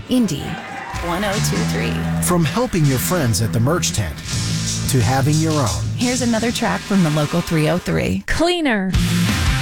Indy 1023. From helping your friends at the merch tent to having your own. Here's another track from the local 303. Cleaner.